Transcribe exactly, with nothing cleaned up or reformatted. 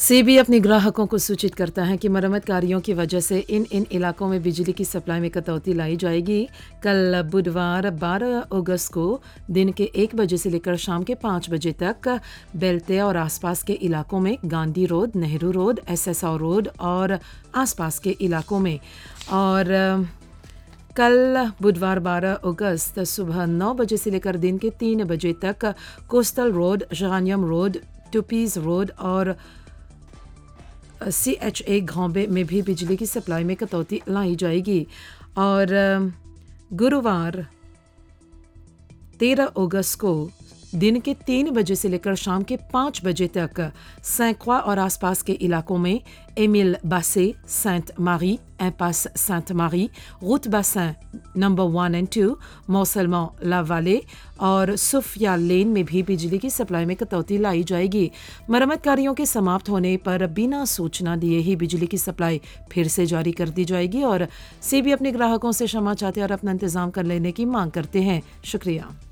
सेबी अपने ग्राहकों को सूचित करता है कि मरम्मत कार्यों की वजह से इन इन इलाकों में बिजली की सप्लाई में कटौती लाई जाएगी। कल बुधवार बारह अगस्त को दिन के एक बजे से लेकर शाम के पाँच बजे तक बेल्टे और आसपास के इलाकों में, Gandhi road, Nehru road, SSR road और आसपास के इलाकों में, और कल बुधवार बारह अगस्त सुबह नौ बजे से लेकर दिन के तीन बजे तक कोस्टल रोड, जरानियम रोड, टुपीज रोड और सी एच ए घोंबे में भी बिजली की सप्लाई में कटौती लाई जाएगी। और गुरुवार तेरह अगस्त को दिन के तीन बजे से लेकर शाम के पाँच बजे तक सैंक्वा और आसपास के इलाकों में, एमिल बासे, सेंट मारी, एम्पास सेंट मारी, root basin number one and to, मौसलमा ला वाले और सुफिया लेन में भी बिजली की सप्लाई में कटौती लाई जाएगी। मरम्मत कार्यों के समाप्त होने पर बिना सूचना दिए ही बिजली की सप्लाई फिर से जारी कर दी जाएगी। और सेबी अपने ग्राहकों से क्षमा चाहते और अपना इंतजाम कर लेने की मांग करते हैं। शुक्रिया।